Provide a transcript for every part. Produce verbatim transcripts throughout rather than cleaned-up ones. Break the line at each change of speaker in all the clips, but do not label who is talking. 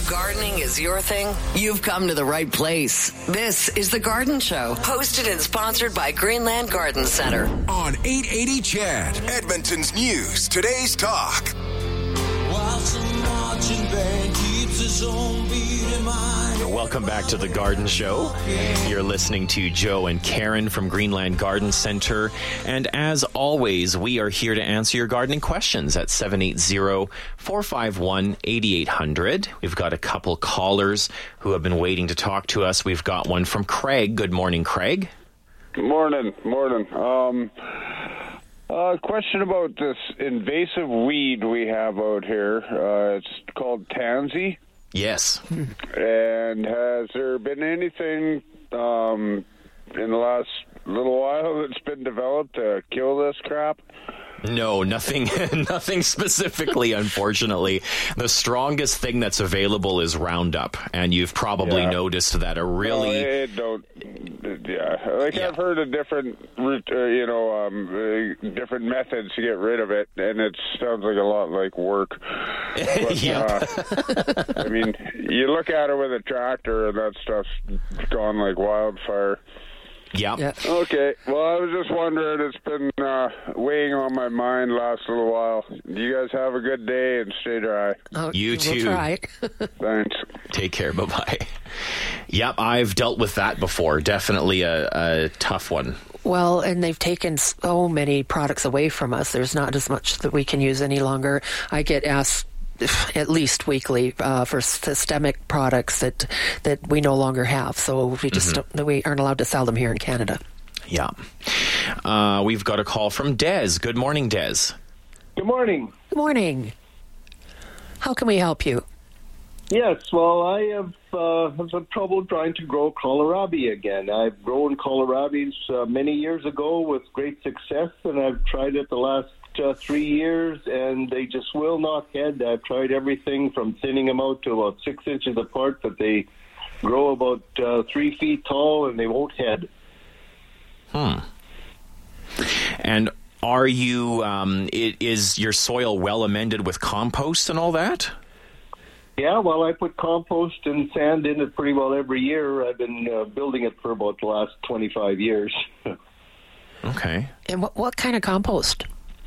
If gardening is your thing, you've come to the right place. This is The Garden Show, hosted and sponsored by Greenland Garden Center.
On eight eighty C H E D, Edmonton's news, today's talk.
While some marching band keeps his own beat in mind.
Welcome back to The Garden Show. You're listening to Joe and Karen from Greenland Garden Center. And as always, we are here to answer your gardening questions at seven eight zero, four five one, eight eight hundred. We've got a couple callers who have been waiting to talk to us. We've got one from Craig. Good morning, Craig.
Good morning. Morning. Um... Uh, question about this invasive weed we have out here. Uh, it's called tansy.
Yes.
And has there been anything um, in the last little while that's been developed to kill this crap?
No, nothing nothing specifically, unfortunately. The strongest thing that's available is Roundup, and you've probably
Yeah.
noticed that a really...
No, it don't... Yeah, like
Yeah.
I've heard of different, route- uh, you know, um, uh, different methods to get rid of it, and it sounds like a lot like work. But,
Yeah.
uh, I mean, you look at it with a tractor, and that stuff's gone like wildfire.
Yeah.
Yeah.
Okay, well, I was just wondering, it's been uh, weighing on my mind last little while. You guys have a good day and stay dry.
Oh,
You
we'll
too.
try.
Thanks.
Take care. Bye-bye. Yep, I've dealt with that before. Definitely a, a tough one.
Well, and they've taken so many products away from us. There's not as much that we can use any longer. I get asked at least weekly uh, for systemic products that that we no longer have. So we just
Mm-hmm.
don't, we aren't allowed to sell them here in Canada.
Yeah. Uh, we've got a call from Des. Good morning, Des.
Good morning.
Good morning. How can we help you?
Yes, well, I have uh, have some trouble trying to grow kohlrabi again. I've grown kohlrabis uh, many years ago with great success, and I've tried it the last uh, three years, and they just will not head. I've tried everything from thinning them out to about six inches apart, but they grow about uh, three feet tall, and they won't head.
Hmm. And are you, um, it, is your soil well amended with compost and all that?
Yeah, well, I put compost and sand in it pretty well every year. I've been uh, building it for about the last twenty-five years.
Okay.
And what what kind of compost?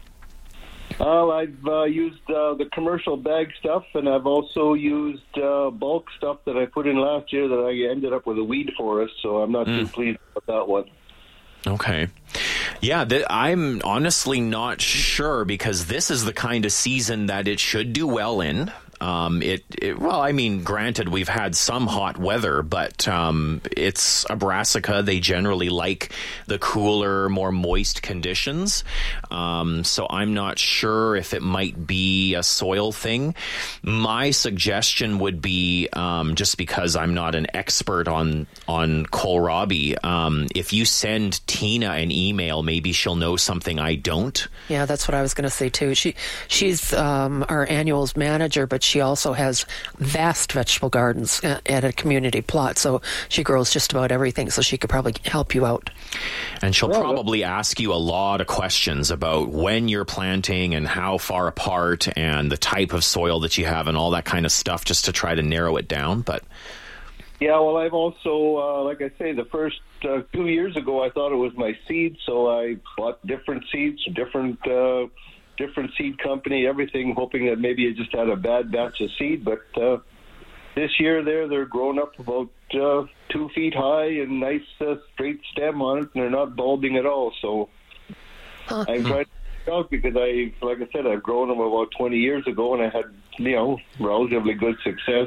Well, I've uh, used uh, the commercial bag stuff, and I've also used uh, bulk stuff that I put in last year that I ended up with a weed forest, so I'm not
Mm.
too pleased with that one.
Okay. Yeah, th- I'm honestly not sure, because this is the kind of season that it should do well in. Um, it, it well, I mean, granted, we've had some hot weather, but um, it's a brassica. They generally like the cooler, more moist conditions. Um, so I'm not sure if it might be a soil thing. My suggestion would be, um, just because I'm not an expert on on kohlrabi, um, if you send Tina an email, maybe she'll know something I don't.
Yeah, that's what I was going to say too. She she's um, our annuals manager, but she also has vast vegetable gardens at a community plot, so she grows just about everything. So she could probably help you out.
And she'll
Well,
probably ask you a lot of questions about when you're planting and how far apart and the type of soil that you have and all that kind of stuff, just to try to narrow it down. But
Yeah, well, I've also, uh, like I say, the first uh, two years ago, I thought it was my seed, so I bought different seeds, different uh, different seed company, everything, hoping that maybe I just had a bad batch of seed. But uh, this year, there they're grown up about uh, two feet high and nice uh, straight stem on it, and they're not bulbing at all. So
Huh.
I'm trying to figure out, because I, like I said, I've grown them about twenty years ago, and I had, you know, relatively good success.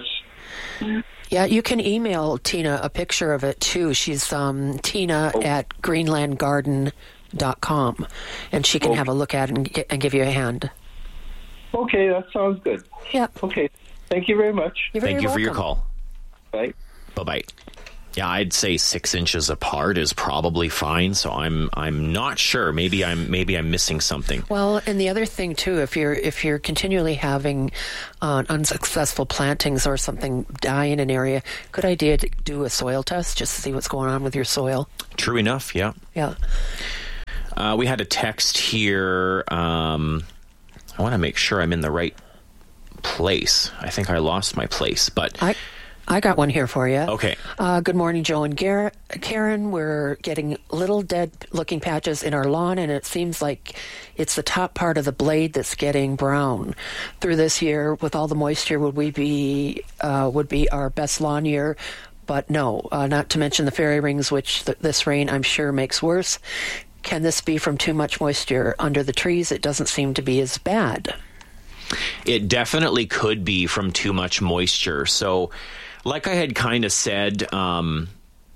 Yeah, you can email Tina a picture of it too. She's um, Tina
Oh.
at greenland garden dot com, and she can
Oh.
have a look at it and, get, and give you a hand.
Okay, that sounds good.
Yep.
Okay, thank you very much.
You're very
thank you for your
welcome.
call.
Bye.
Bye-bye. Yeah, I'd say six inches apart is probably fine. So I'm I'm not sure. Maybe I'm maybe I'm missing something.
Well, and the other thing too, if you're if you're continually having uh, unsuccessful plantings or something die in an area, good idea to do a soil test just to see what's going on with your soil.
True enough. Yeah.
Yeah.
Uh, we had a text here. Um, I want to make sure I'm in the right place. I think I lost my place, but
I I got one here for you.
Okay.
Uh, good morning, Joe and Gar- Karen. We're getting little dead-looking patches in our lawn, and it seems like it's the top part of the blade that's getting brown. Through this year, with all the moisture, would we be uh, would be our best lawn year? But no, uh, not to mention the fairy rings, which th- this rain, I'm sure, makes worse. Can this be from too much moisture under the trees? It doesn't seem to be as bad.
It definitely could be from too much moisture. So, like I had kind of said um,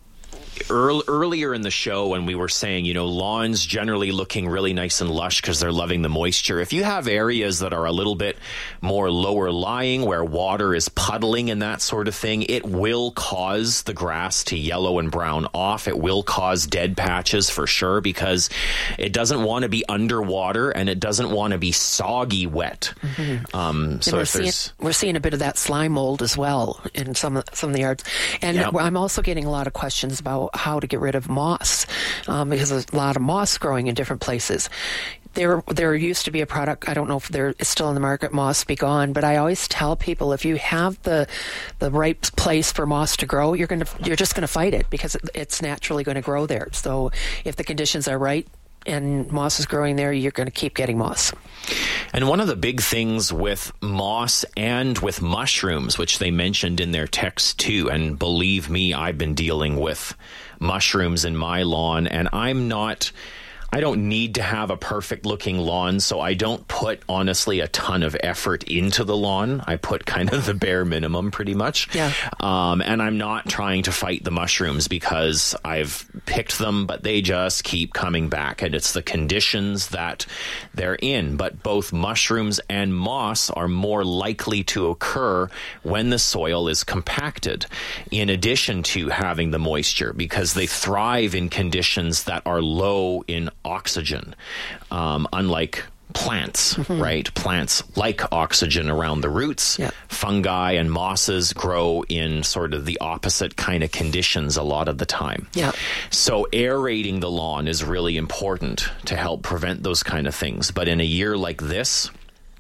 earl- earlier in the show when we were saying, you know, lawns generally looking really nice and lush because they're loving the moisture. If you have areas that are a little bit more lower lying where water is puddling and that sort of thing, it will cause the grass to yellow and brown off. It will cause dead patches for sure because it doesn't want to be underwater and it doesn't want to be soggy wet. Mm-hmm. Um, so
we're,
if
seeing,
there's...
we're seeing a bit of that slime mold as well in some of, some of the yards. And
Yep.
I'm also getting a lot of questions about how to get rid of moss um, because there's a lot of moss growing in different places. There, there used to be a product. I don't know if there it's still in the market. Moss Be Gone, but I always tell people if you have the the right place for moss to grow, you're going to you're just going to fight it because it, it's naturally going to grow there. So if the conditions are right and moss is growing there, you're going to keep getting moss.
And one of the big things with moss and with mushrooms, which they mentioned in their text too, and believe me, I've been dealing with mushrooms in my lawn, and I'm not... I don't need to have a perfect looking lawn, so I don't put, honestly, a ton of effort into the lawn. I put kind of the bare minimum pretty much.
Yeah.
Um, and I'm not trying to fight the mushrooms because I've picked them, but they just keep coming back. And it's the conditions that they're in. But both mushrooms and moss are more likely to occur when the soil is compacted, in addition to having the moisture, because they thrive in conditions that are low in oxygen, um, unlike plants, mm-hmm. right? Plants like oxygen around the roots.
Yeah.
Fungi and mosses grow in sort of the opposite kind of conditions a lot of the time.
Yeah.
So aerating the lawn is really important to help prevent those kind of things. But in a year like this,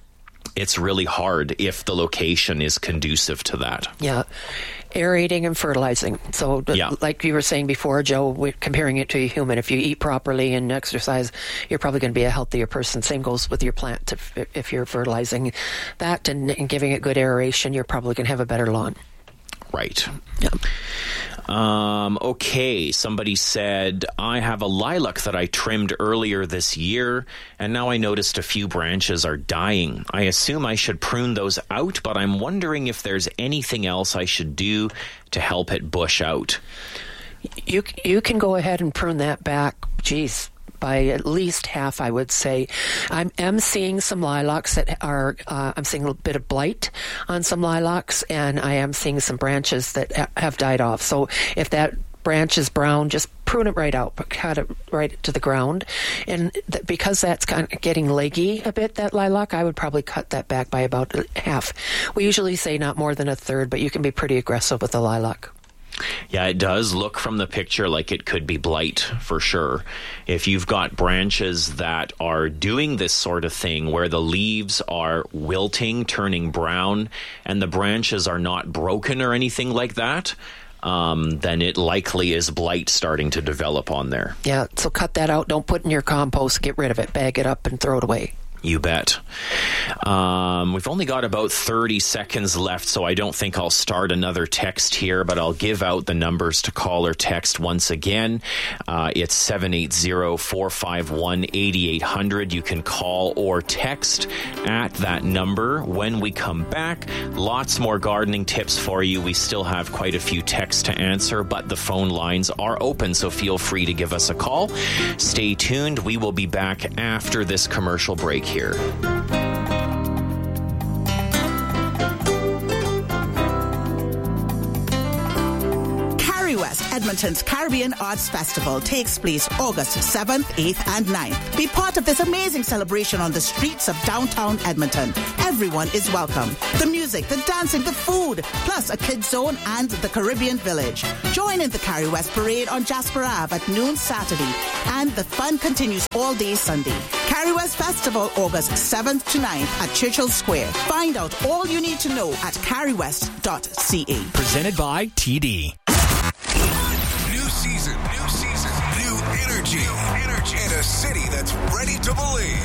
it's really hard if the location is conducive to that.
Yeah. Aerating and fertilizing. So,
Yeah.
like you were saying before, Joe, we're comparing it to a human. If you eat properly and exercise, you're probably going to be a healthier person. Same goes with your plant. If, if you're fertilizing that and, and giving it good aeration, you're probably going to have a better lawn.
Right.
Yeah.
Um, okay, somebody said, I have a lilac that I trimmed earlier this year, and now I noticed a few branches are dying. I assume I should prune those out, but I'm wondering if there's anything else I should do to help it bush out.
You you can go ahead and prune that back, geez, by at least half, I would say. I am seeing some lilacs that are, uh, I'm seeing a bit of blight on some lilacs, and I am seeing some branches that ha- have died off. So if that branch is brown, just prune it right out, but cut it right to the ground. And th- because that's kind of getting leggy a bit, that lilac, I would probably cut that back by about half. We usually say not more than a third, but you can be pretty aggressive with the lilac.
Yeah, it does look from the picture like it could be blight for sure. If you've got branches that are doing this sort of thing where the leaves are wilting, turning brown, and the branches are not broken or anything like that, um, then it likely is blight starting to develop on there.
Yeah, so cut that out. Don't put in your compost. Get rid of it. Bag it up and throw it away.
You bet. Um, we've only got about thirty seconds left, so I don't think I'll start another text here, but I'll give out the numbers to call or text once again. Uh, it's seven eight zero, four five one, eight eight zero zero. You can call or text at that number. When we come back, lots more gardening tips for you. We still have quite a few texts to answer, but the phone lines are open, so feel free to give us a call. Stay tuned. We will be back after this commercial break here.
West Edmonton's Caribbean Arts Festival takes place August seventh, eighth, and ninth. Be part of this amazing celebration on the streets of downtown Edmonton. Everyone is welcome. The music, the dancing, the food, plus a kids zone and the Caribbean Village. Join in the Carrie West Parade on Jasper Ave at noon Saturday, and the fun continues all day Sunday. Carrie West Festival, August seventh to ninth at Churchill Square. Find out all you need to know at carrie west dot c a.
Presented by T D.
New season, new season, new energy, energy, and a city that's ready to believe.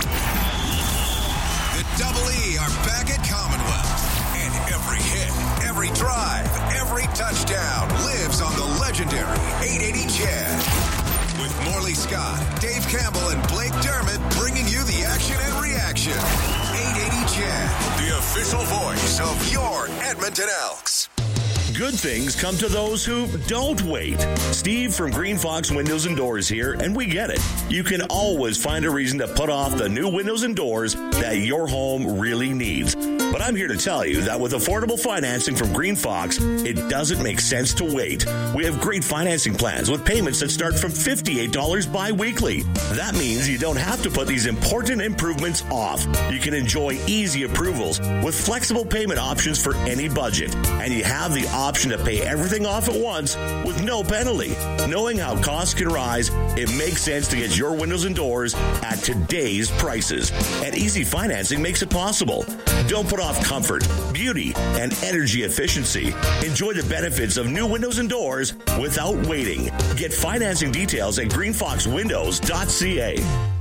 The Double E are back at Commonwealth, and every hit, every drive, every touchdown lives on the legendary eight eighty Chad. With Morley Scott, Dave Campbell, and Blake Dermott bringing you the action and reaction. eight eighty Chad, the official voice of your Edmonton Elks.
Good things come to those who don't wait. Steve from Green Fox Windows and Doors here, and we get it. You can always find a reason to put off the new windows and doors that your home really needs. But I'm here to tell you that with affordable financing from Green Fox, it doesn't make sense to wait. We have great financing plans with payments that start from fifty-eight dollars bi-weekly. That means you don't have to put these important improvements off. You can enjoy easy approvals with flexible payment options for any budget. And you have the option to pay everything off at once with no penalty. Knowing how costs can rise, it makes sense to get your windows and doors at today's prices. And easy financing makes it possible. Don't put off comfort, beauty, and energy efficiency. Enjoy the benefits of new windows and doors without waiting. Get financing details at green fox windows dot c a.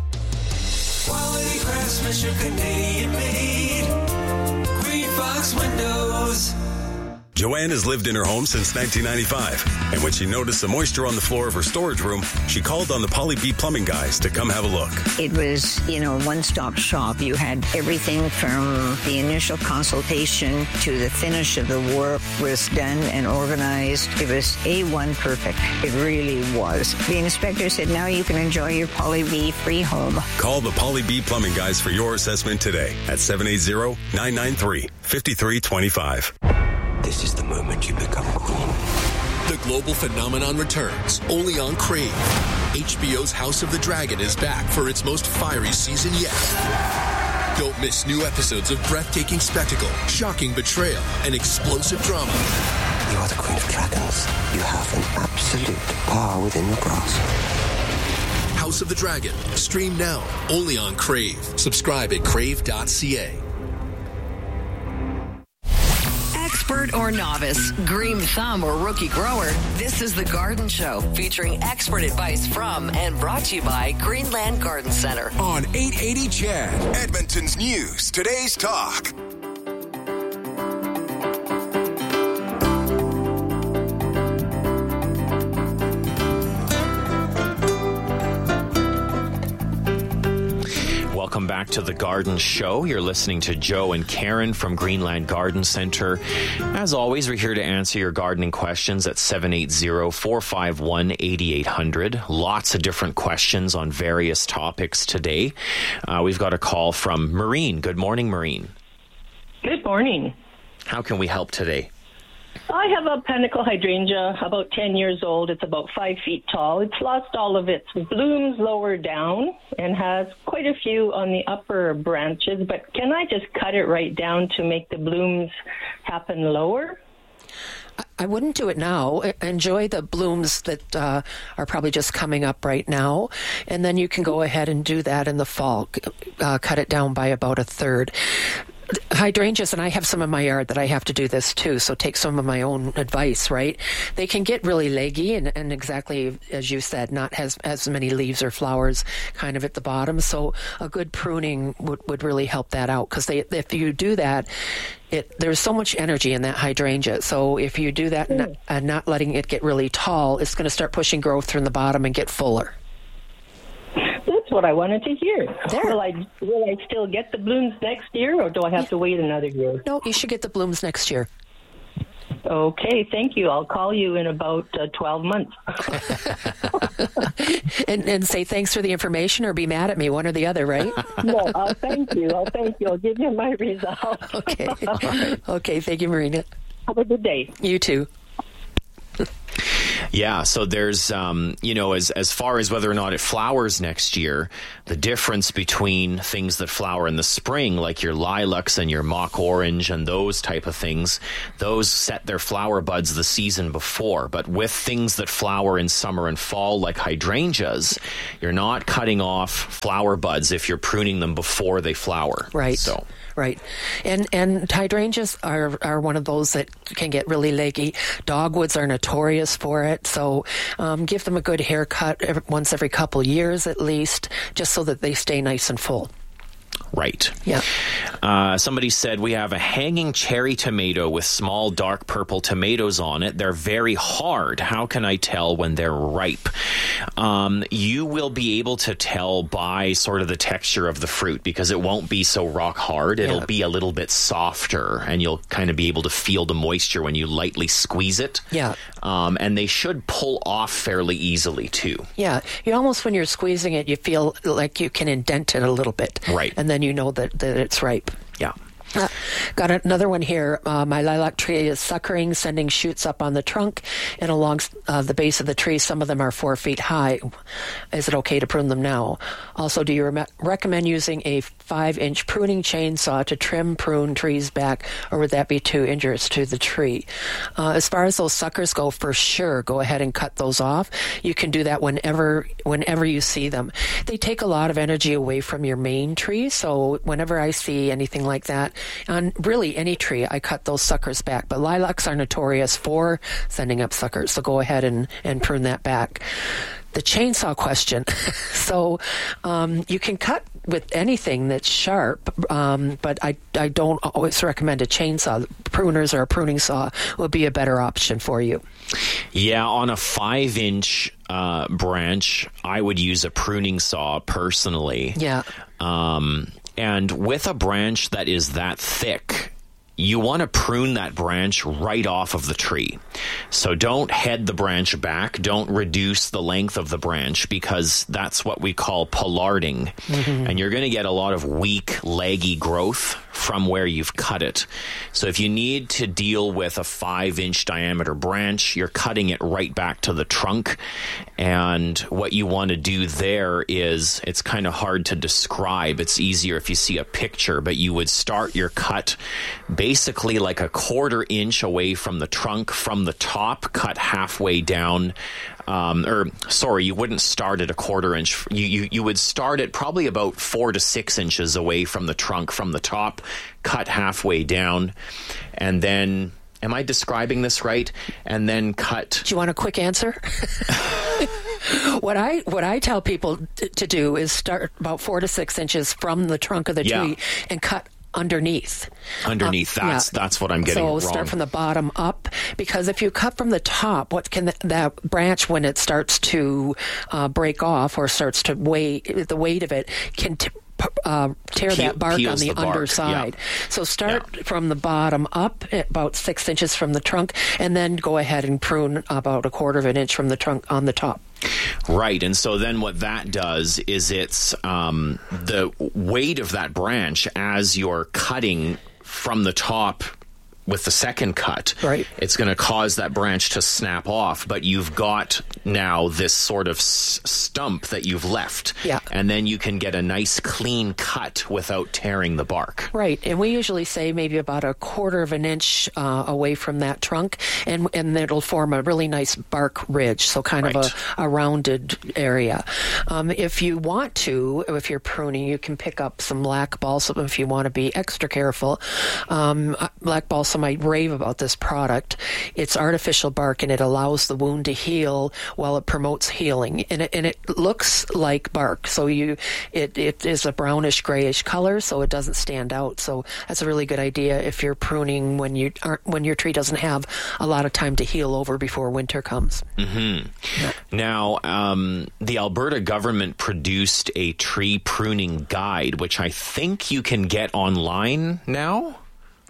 Quality craftsmanship, Canadian made. Green Fox Windows.
Joanne has lived in her home since nineteen ninety-five, and when she noticed the moisture on the floor of her storage room, she called on the Polly B Plumbing guys to come have a look.
It was, you know, one-stop shop. You had everything from the initial consultation to the finish of the work was done and organized. It was A one perfect. It really was. The inspector said, now you can enjoy your Polly B free home.
Call the Polly B Plumbing guys for your assessment today at seven eight zero, nine nine three, five three two five.
This is the moment you become queen.
The global phenomenon returns, only on Crave. H B O's House of the Dragon is back for its most fiery season yet. Don't miss new episodes of breathtaking spectacle, shocking betrayal, and explosive drama.
You are the Queen of Dragons. You have an absolute power within your grasp.
House of the Dragon. Stream now, only on Crave. Subscribe at crave dot c a.
Expert or novice, green thumb or rookie grower, this is The Garden Show, featuring expert advice from and brought to you by Greenland Garden Center.
On eight eighty Chad, Edmonton's News, Today's Talk.
Welcome back to The Garden Show. You're listening to Joe and Karen from Greenland Garden Center. As always, we're here to answer your gardening questions at seven eight zero, four five one, eight eight zero zero. Lots of different questions on various topics today. Uh, we've got a call from Maureen. Good morning, Maureen.
Good morning.
How can we help today?
I have a panicle hydrangea, about ten years old. It's about five feet tall. It's lost all of its blooms lower down and has quite a few on the upper branches. But can I just cut it right down to make the blooms happen lower?
I wouldn't do it now. Enjoy the blooms that uh, are probably just coming up right now, and then you can go ahead and do that in the fall. Uh, cut it down by about a third. Hydrangeas, and I have some in my yard that I have to do this too, so take some of my own advice, right? They can get really leggy and, and exactly as you said, not as, as many leaves or flowers kind of at the bottom, so a good pruning would, would really help that out, because they if you do that, it there's so much energy in that hydrangea, so if you do that mm. and, not, and not letting it get really tall, it's going to start pushing growth from the bottom and get fuller.
That's what I wanted to hear. There. Will I will I still get the blooms next year, or do I have yeah. to wait another year?
No, you should get the blooms next year.
Okay, thank you. I'll call you in about uh, twelve months.
and, and say thanks for the information, or be mad at me, one or the other, right?
No, I'll thank you. I'll thank you. I'll give you my result.
Okay. Okay, thank you, Marina.
Have a good day.
You too.
Yeah, so there's, um, you know, as as far as whether or not it flowers next year, the difference between things that flower in the spring, like your lilacs and your mock orange and those type of things, those set their flower buds the season before. But with things that flower in summer and fall, like hydrangeas, you're not cutting off flower buds if you're pruning them before they flower.
Right.
So.
Right. And and hydrangeas are, are one of those that can get really leggy. Dogwoods are notorious for it. So um, give them a good haircut every, once every couple years at least, just so that they stay nice and full.
Right.
Yeah.
Uh, somebody said we have a hanging cherry tomato with small dark purple tomatoes on it. They're very hard. How can I tell when they're ripe? Um, you will be able to tell by sort of the texture of the fruit, because it won't be so rock hard. It'll
Yeah.
be a little bit softer, and you'll kind of be able to feel the moisture when you lightly squeeze it.
Yeah.
Um, and they should pull off fairly easily too.
Yeah. You almost, when you're squeezing it, you feel like you can indent it a little bit.
Right.
And then you know that, that it's ripe.
Yeah.
Uh, got another one here. Uh, my lilac tree is suckering, sending shoots up on the trunk and along uh, the base of the tree. Some of them are four feet high. Is it okay to prune them now? Also, do you re- recommend using a five-inch pruning chainsaw to trim prune trees back, or would that be too injurious to the tree? Uh, as far as those suckers go, for sure, go ahead and cut those off. You can do that whenever, whenever you see them. They take a lot of energy away from your main tree, so whenever I see anything like that, on really any tree, I cut those suckers back. But lilacs are notorious for sending up suckers, so go ahead and, and prune that back. The chainsaw question. so um, you can cut with anything that's sharp, um, but I, I don't always recommend a chainsaw. Pruners or a pruning saw would be a better option for you.
Yeah, on a five-inch uh, branch, I would use a pruning saw personally.
Yeah.
Um, and with a branch that is that thick, you want to prune that branch right off of the tree. So don't head the branch back. Don't reduce the length of the branch, because that's what we call pollarding. Mm-hmm. And you're going to get a lot of weak, leggy growth from where you've cut it. So if you need to deal with a five-inch diameter branch, you're cutting it right back to the trunk. And what you want to do there is, it's kind of hard to describe. It's easier if you see a picture, but you would start your cut basically like a quarter inch away from the trunk from the top, cut halfway down. Um, or sorry, you wouldn't start at a quarter inch. You, you you would start at probably about four to six inches away from the trunk from the top, cut halfway down, and then, am I describing this right? And then cut.
Do you want a quick answer? What I what I tell people t- to do is start about four to six inches from the trunk of the
Yeah.
tree and cut underneath.
Underneath,
Um,
that's
yeah.
that's what I'm getting
so
wrong.
start from the bottom up, because if you cut from the top, what can th- that branch, when it starts to uh, break off or starts to weigh, the weight of it can t- Uh, tear
Peel-
that bark on
peels
the,
the bark,
underside.
yeah.
So start from the bottom up, at about six inches from the trunk, and then go ahead and prune about a quarter of an inch from the trunk on the top.
Right, and so then what that does is it's um, the weight of that branch as you're cutting from the top with the second cut,
right,
it's going to cause that branch to snap off, but you've got now this sort of s- stump that you've left.
Yeah.
And then you can get a nice clean cut without tearing the bark.
Right, and we usually say maybe about a quarter of an inch uh, away from that trunk, and and it'll form a really nice bark ridge, so kind
Right.
of a, a rounded area. Um, if you want to, if you're pruning, you can pick up some black balsam if you want to be extra careful. Um, black balsam, I rave about this product. It's artificial bark, and it allows the wound to heal while it promotes healing, and it, and it looks like bark, so you it, it is a brownish grayish color, so it doesn't stand out. So that's a really good idea if you're pruning when you aren't when your tree doesn't have a lot of time to heal over before winter comes.
Mm-hmm. Yeah. Now, um, the Alberta government produced a tree pruning guide, which I think you can get online now.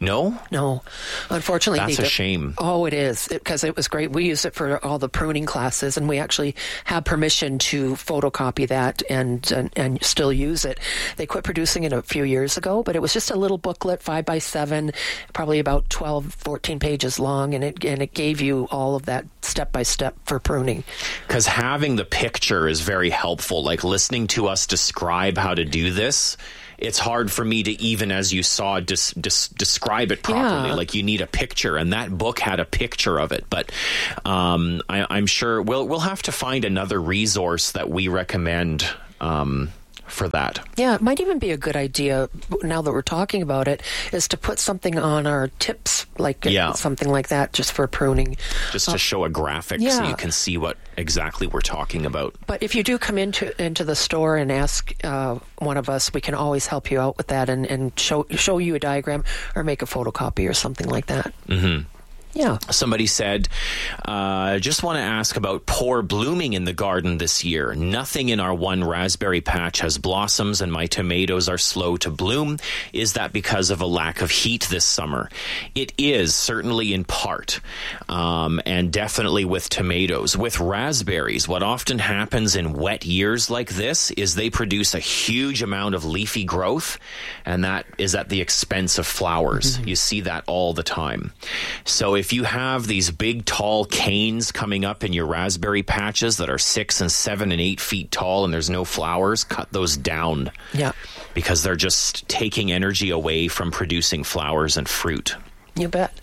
No?
No. Unfortunately,
That's
they
a
do-
shame.
Oh, it is, because it, it was great. We used it for all the pruning classes, and we actually have permission to photocopy that and, and and still use it. They quit producing it a few years ago, but it was just a little booklet, five by seven, probably about twelve, fourteen pages long, and it and it gave you all of that step by step for pruning.
Because having the picture is very helpful. Like listening to us describe how to do this, it's hard for me to even, as you saw, dis, dis, describe it properly.
Yeah.
Like you need a picture, and that book had a picture of it. But um, I, I'm sure we'll we'll have to find another resource that we recommend um, for that.
Yeah, it might even be a good idea, now that we're talking about it, is to put something on our tips, like
Yeah.
something like that, just for pruning.
Just to
Uh,
show a graphic so
yeah.
you can see what exactly we're talking about.
But if you do come into into the store and ask uh, one of us, we can always help you out with that and, and show show you a diagram or make a photocopy or something like that.
Mm-hmm.
Yeah.
Somebody said, uh, just want to ask about poor blooming in the garden this year. Nothing in our one raspberry patch has blossoms and my tomatoes are slow to bloom. Is that because of a lack of heat this summer? It is, certainly in part, um, and definitely with tomatoes. With raspberries, what often happens in wet years like this is they produce a huge amount of leafy growth, and that is at the expense of flowers. Mm-hmm. You see that all the time. So if you have these big, tall canes coming up in your raspberry patches that are six and seven and eight feet tall and there's no flowers, cut those down.
Yeah.
Because they're just taking energy away from producing flowers and fruit.
You bet.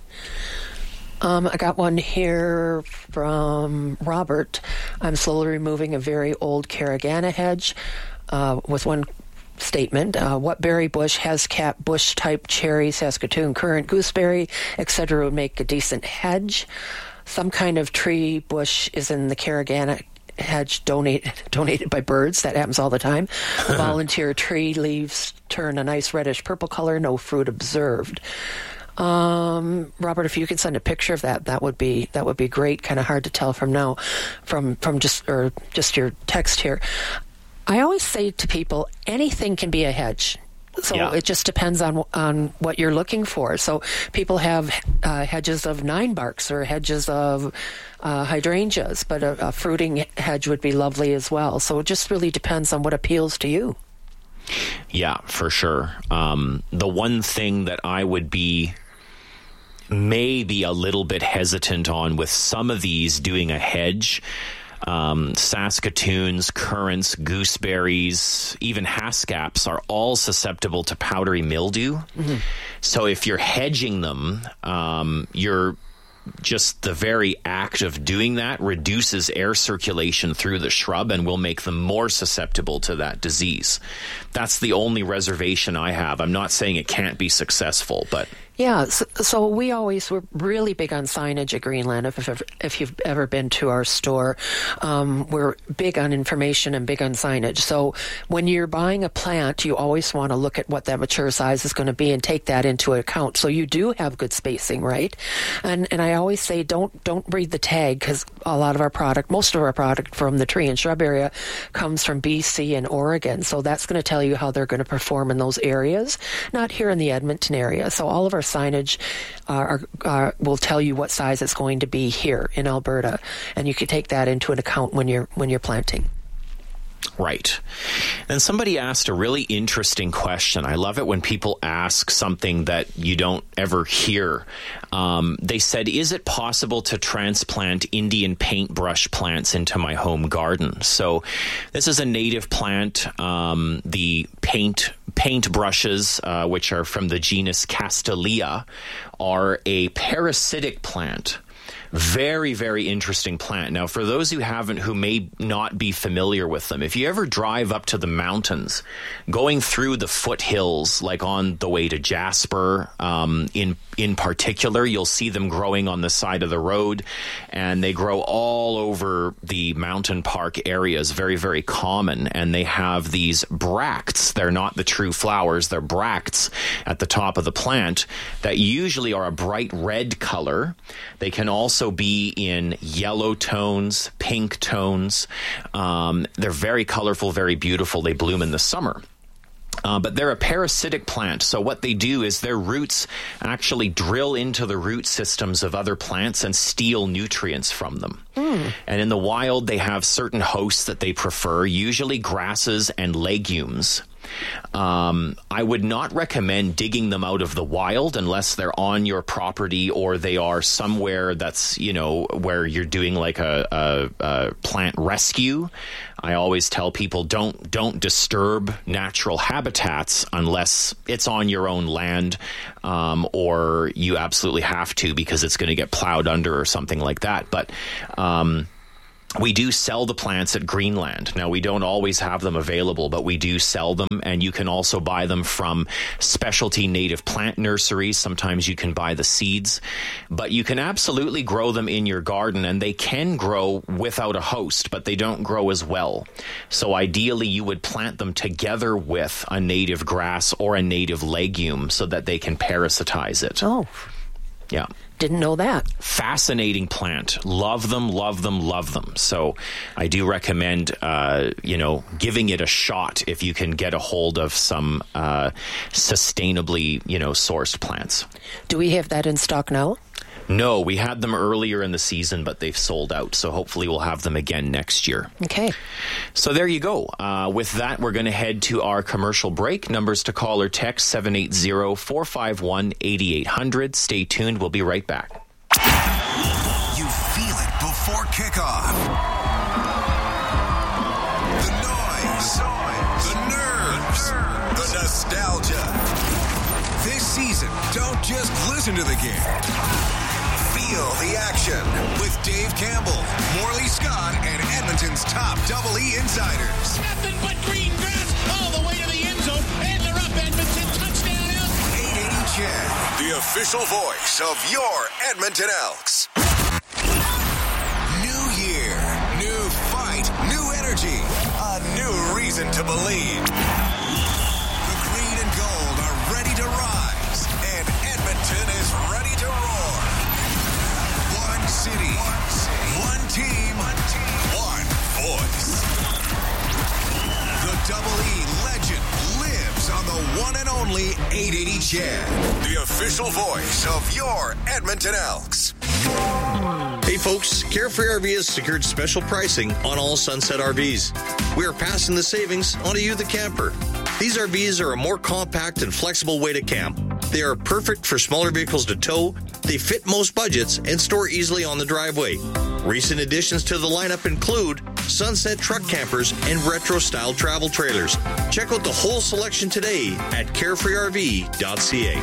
Um, I got one here from Robert. I'm slowly removing a very old Caragana hedge uh, with one statement. Uh, what berry bush, has cap bush type cherry, Saskatoon currant, gooseberry, et cetera would make a decent hedge? Some kind of tree bush is in the Caragana hedge donate, donated by birds. That happens all the time. Volunteer tree leaves turn a nice reddish purple color, no fruit observed. Um, Robert, if you could send a picture of that, that would be that would be great. Kind of hard to tell from now, from from just or just your text here. I always say to people, anything can be a hedge. So
Yeah.
it just depends on on what you're looking for. So people have uh, hedges of nine barks or hedges of uh, hydrangeas, but a, a fruiting hedge would be lovely as well. So it just really depends on what appeals to you.
Yeah, for sure. Um, the one thing that I would be maybe a little bit hesitant on with some of these doing a hedge, um, Saskatoons, currants, gooseberries, even haskaps are all susceptible to powdery mildew. Mm-hmm. So if you're hedging them, um, you're just the very act of doing that reduces air circulation through the shrub and will make them more susceptible to that disease. That's the only reservation I have. I'm not saying it can't be successful, but...
Yeah, so, so we always were really big on signage at Greenland. If, if, if you've ever been to our store, um, we're big on information and big on signage. So when you're buying a plant, you always want to look at what that mature size is going to be and take that into account. So you do have good spacing, right? And and I always say don't don't read the tag, because a lot of our product, most of our product from the tree and shrub area, comes from B C and Oregon. So that's going to tell you how they're going to perform in those areas, not here in the Edmonton area. So all of our signage uh, are, are, will tell you what size it's going to be here in Alberta, and you can take that into an account when you're when you're planting.
Right. And somebody asked a really interesting question. I love it when people ask something that you don't ever hear. Um, they said, is it possible to transplant Indian paintbrush plants into my home garden? So this is a native plant. Um, the paint paint brushes, uh, which are from the genus Castelia, are a parasitic plant. Very, very interesting plant. Now, for those who haven't, who may not be familiar with them, if you ever drive up to the mountains, going through the foothills, like on the way to Jasper, um, in in particular, you'll see them growing on the side of the road, and they grow all over the mountain park areas. Very, very common, and they have these bracts. They're not the true flowers; they're bracts at the top of the plant that usually are a bright red color. They can also be in yellow tones, pink tones. Um, they're very colorful, very beautiful. They bloom in the summer. Uh, but they're a parasitic plant, so what they do is their roots actually drill into the root systems of other plants and steal nutrients from them. Mm. And in the wild, they have certain hosts that they prefer, usually grasses and legumes. Um, I would not recommend digging them out of the wild unless they're on your property or they are somewhere that's, you know, where you're doing like a, a, a plant rescue. I always tell people don't don't disturb natural habitats unless it's on your own land um, or you absolutely have to because it's going to get plowed under or something like that. But um we do sell the plants at Greenland. Now, we don't always have them available, but we do sell them, and you can also buy them from specialty native plant nurseries. Sometimes you can buy the seeds, but you can absolutely grow them in your garden, and they can grow without a host, but they don't grow as well. So ideally, you would plant them together with a native grass or a native legume so that they can parasitize it.
Oh.
Yeah.
Didn't know that.
Fascinating plant. Love them, love them, love them. So I do recommend, uh, you know, giving it a shot if you can get a hold of some uh, sustainably, you know, sourced plants.
Do we have that in stock now?
No, we had them earlier in the season, but they've sold out. So hopefully we'll have them again next year.
Okay.
So there you go. Uh, with that, we're going to head to our commercial break. Numbers to call or text seven eight zero, four five one, eight eight zero zero. Stay tuned. We'll be right back.
You feel it before kickoff. The noise, the nerves, the nostalgia. This season, don't just listen to the game. Feel the action with Dave Campbell, Morley Scott, and Edmonton's top Double E insiders.
Nothing but green grass all the way to the end zone, and they're up. Edmonton touchdown Elks.
eight eighty C H E D, the official voice of your Edmonton Elks. New year, new fight, new energy, a new reason to believe. The green and gold are ready to rise, and Edmonton is ready to roar. One city, one team, one voice. The Double E legend lives on the one and only eight eighty C H E D, the official voice of your Edmonton Elks.
Hey folks, Carefree R V has secured special pricing on all Sunset R Vs. We are passing the savings on to you, the camper. These R Vs are a more compact and flexible way to camp. They are perfect for smaller vehicles to tow, they fit most budgets, and store easily on the driveway. Recent additions to the lineup include Sunset truck campers and retro-style travel trailers. Check out the whole selection today at carefree r v dot c a.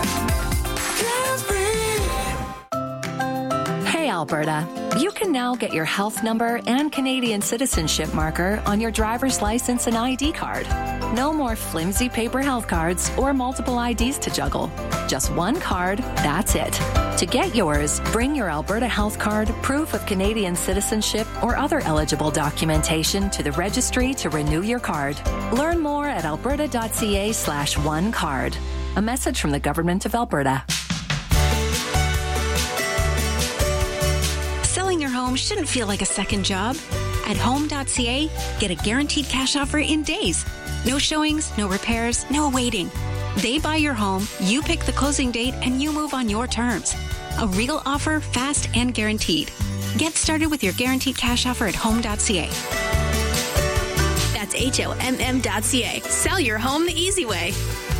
Hey, Alberta. You can now get your health number and Canadian citizenship marker on your driver's license and I D card. No more flimsy paper health cards or multiple I Ds to juggle. Just one card, that's it. To get yours, bring your Alberta health card, proof of Canadian citizenship, or other eligible documentation to the registry to renew your card. Learn more at alberta.ca slash one card. A message from the Government of Alberta.
Selling your home shouldn't feel like a second job. At home dot c a, get a guaranteed cash offer in days. No showings, no repairs, no waiting. They buy your home, you pick the closing date, and you move on your terms. A real offer, fast and guaranteed. Get started with your guaranteed cash offer at home dot c a.
That's H O M M dot C A. Sell your home the easy way.